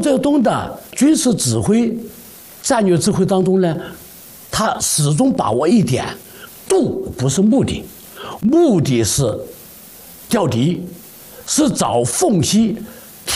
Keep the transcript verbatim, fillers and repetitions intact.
泽东的军事指挥、战略指挥当中呢，他始终把握一点：度不是目的，目的是调敌，是找缝隙，